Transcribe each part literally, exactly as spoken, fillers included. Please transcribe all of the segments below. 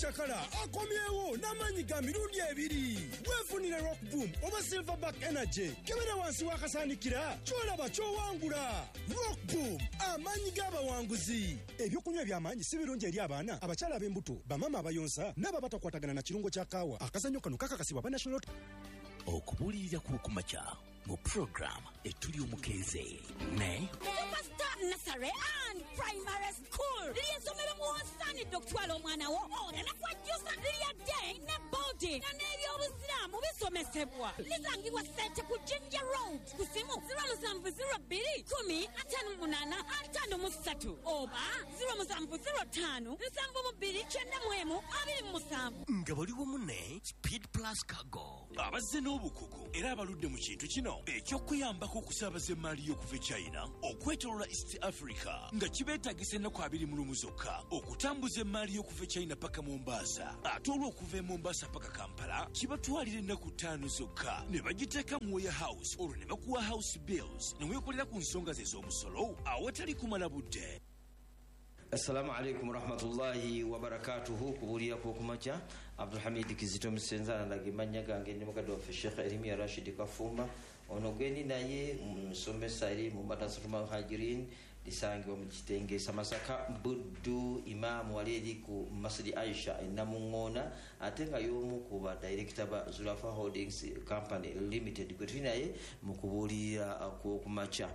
Chakala akomyewo n'amanyi ga mirundi ebiri. Weefunire Rock Boom oba Silverback Energy kebera wansi wakasanikira kyolaba kyowangula. Rock Boom amanyi g'abawanguzi. Ebyokunywa by'amaanyi si birungi eri abaana abakyala ab'embuto bamama abayonsa n'ababatakwatagana na kirungo kya kaawa. Akazannyo kano kakakasibwa ba National okubulirira kukumacha mu program etuli omukeeze ne Superstar Nursery and Primary School liyesomero muwasani dokutwala omwana wo ora nakwajusa liya day ne boarding na n'ebyobuziramu bisomesebwa lisangibwa sente ku Ginger Road kusimu zero seven zero two kumi atano munana atano musatu oba zero seven zero five nsanvu mubiri kyenda mwemu abiri musanvu nga baliwo munne Speed Plus Cargo abazze n'obukugu era abaludde mu kintu kino ekyokuyambako okusaabaza emaali y'okuva China okwetolola East Africa nga kibeetagisa ennaku abiri mu lumu zokka okutambuza emaali y'okuva China paka Mombasa ate olw'okuva e Mombasa paka Kampala kibatwalira ennaku ttaano zokka ne bagiteeka mu warehouse olwo ne bakuwa house bills ne weekolera ku nsonga ze z'omusolo awatali kumala budde. Assalamu alaikum warahmatullahi wabarakatuhu. Kubulia kwa kumacha Abdul Hamid Kizito Msenzana ndagimanya gange ndi mukadde wa Sheikh Elimia Rashid Kafumba onogeni naye musomesa eri mu madrasatul muhajirin lisangi wa mukitenge Samasaka Buddu Imam waledi ku Masjid Aisha enamungona atenga yomu kuba director ba Zulafa Holdings Company Limited kwetinaye mukubulira kwa kumacha.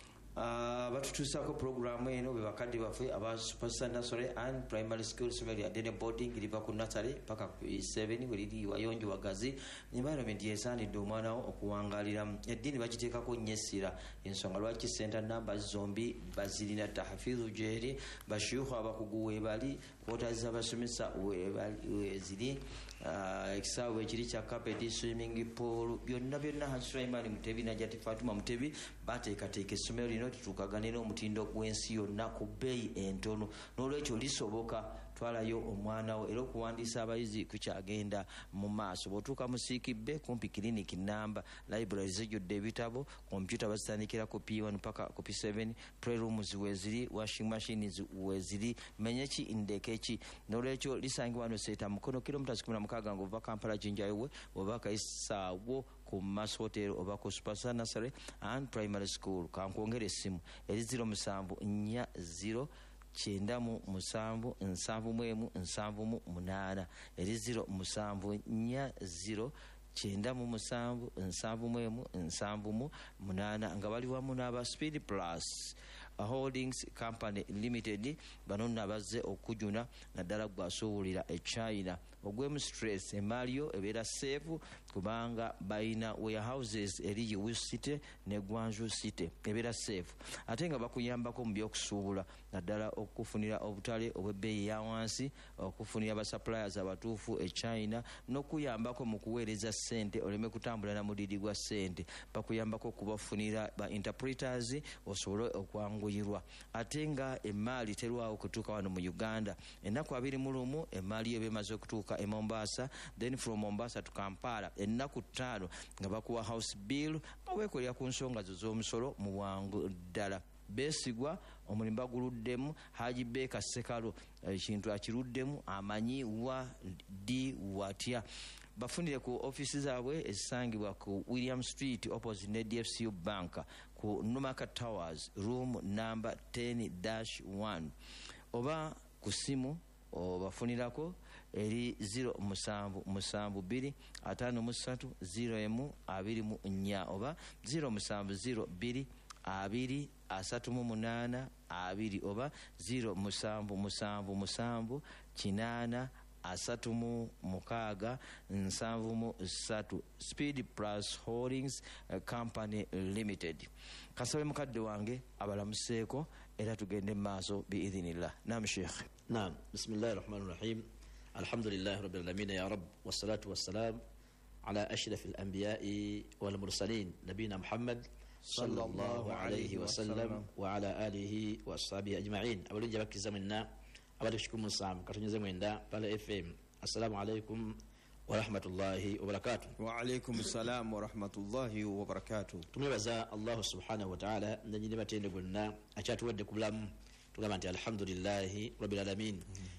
Uh, batutusako programu eno bebakadde baffe aba Superstar Nursery and Primary School somero ya Dene Boarding liva ku nursery paka ku seven welidi wayonjo wagazi environment yesanidde omwana okuwangalira eddini bakiteekako nyesira ensonga lwaki center number zombi bazirina tahfizu jeri bashuyukhu abakugu webali kwotaza basomesa webali ziri uh, ekisaawe ekiri kya carpet swimming pool byonna byonna Hajji Sulaiman Mutebi na Jati Fatuma Mutebi bateekateeka essomero lino tukaganira omutindo gw'ensi yonna ku bbeeyi entono n'olwekyo lisoboka twalayo omwana wo era okuwandiisa abayizi kukyagenda mu maaso bw'otuuka mu Siikibbe kumpi clinic namba library zijjudde ebitabo kompyuta bazitandikira ku P one paka ku P seven playrooms weziri washing machines weziri menyeki ndekeki n'olwekyo lisangibwa wano Seeta Mukono kilomita kumi na mukaaga ng'ova Kampala Jinjawe oba Kayisaawo ku Mass Hotel oba ku Superstar Nursery and Primary School. Kankwongere essimu eri zero musanvu nnya zero kyenda mu musanvu nsanvu mu emu nsanvu mu munaana eri zero musanvu nnya zero kyenda mu musanvu nsanvu mu emu nsanvu mu munaana nga bali wamu n'aba Speed Plus Holdings Company Limited bano nabazze okujuna naddala gwasuubulira e China ogwemu stress emaaliyo ebeera safe kubanga bayina warehouses eri Yiwu City ne Gwanju City ebeera safe ate nga bakuyambako mu by'okusuubula naddala okufunira obutale obw'ebbeeyi ya wansi okufunira ba suppliers abatuufu e China n'okuyambako mu kuweereza sente oleme kutambula na mudidi gwa sente bakuyambako kubafunira ba interpreters osobole okwanguyirwa ate nga emaali terwawo kutuuka wano mu Uganda ennaku abiri mu lumu emaali yo bemaze okutuuka e Mombasa then from Mombasa to Kampala ennaku ttaano nga bakuwa house bill baweekolera ku nsonga zo z'omusolo mu bwangu ddala. Besigwa omulimba guluddemu Haji Beka Sekalo ekintu akiruddemu amanyi wa di watya bafunire ku offices zaabwe ezisangibwa ku William Street opposite ne D F C U Bank ku Numaka Towers room number ten dash one oba ku simu obafunirako eri zero musanvu musanvu bbiri ataano mu ssatu zero emu abiri mu nnya oba zero musanvu zero bbiri abiri asatu mu munaana abiri oba zero musanvu musanvu musanvu kinaana asatu mu mukaaga nsanvu mu ssatu. Speed Plus Holdings uh, Company Limited. Kasabe mukadde wange abalamuseeko era tugende maaso biidhinillah. Naam Sheikh. Naam, bismillahir rahmanir rahim. Alhamdulillahi rabbil alamin ya rabb wassalatu wassalam ala ashrafil anbiya'i wal mursalin nabiyina Muhammad sallallahu alayhi wa sallam wa ala alihi wa ashabihi ajma'in. Abalunja bakiza minna abali shikumu sam katunyeze mwenda pale F M. Assalamu alaykum wa rahmatullahi wa barakatuh. Wa alaykum assalam wa rahmatullahi wa barakatuh. Tumebaza Allah subhanahu wa ta'ala ndanyine batende gonna achatuwadde kubulamu tugamba nti alhamdulillahi rabbil alamin.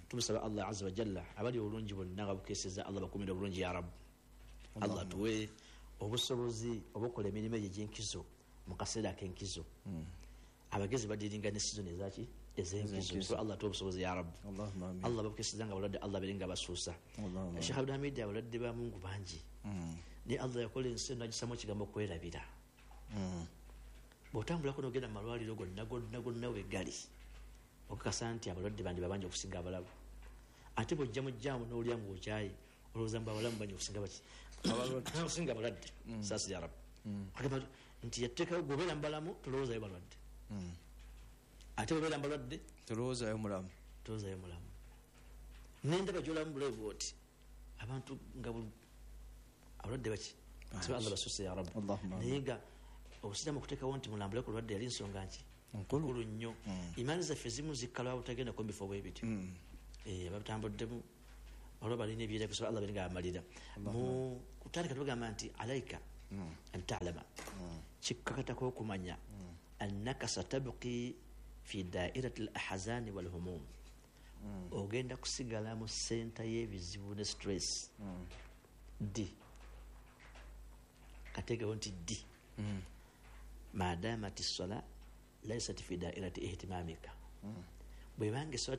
tumusaba Allah azza wa jalla abali obulungi bonna babukeseza Allah bakumira obulungi ya Rabb. Allah tuwe obusobozi obukola emirimu egy'enkizo mu kaseera k'enkizo. Abagezi badiringa ne season ezaki ez'enkizo. So Allah tuwe obusobozi ya Rabb. Allah babukeseza nga abalwadde Allah beringa basuusa. Sheikh Abdul Hamid abalwadde ba Mungu bangi. Ne Allah yakola ensi n'agisamu ekigambo kwerabira. Bw'otambulako n'ogenda mu malwaliro gonna gonna gonna wegali okukasa nti abalwadde bandi babangi okusinga abalamu. Ate bw'ojja mu jjaamu n'olya ng'okyayi olowooza mbu abalamu bangi okusinga baki okusinga abalwadde. Saasi ya Rabbi agamba nti yatteekayo gweobeera mu balamu tolowoozayo balwadde, ate bwebeera mu balwadde tolowoozayo mulamu tolowoozayo mulamu. N'endaba gy'olamu buleevu oti abantu nga abalwadde baki Allah basuuse ya Rabbi. Naye nga obusiraamu okuteekawo nti mulambule ku lwadde yali nsonga nki nkulu nnyo. Imaani zaffe zimu zikkala butagendako mu bifo bwe bityo abatambuddemu olwo balina ebyera kusobola Allah balinga amalira. Mu kutandika tubagamba nti alaika an ta'lama kikkakatako okumanya annaka satabqi fi dairati al ahzani wal humum, ogenda kusigala mu senta y'ebizibu ne stress. D kategewo nti D maadamati sola laysat fi dairati ihtimamika, bwe bange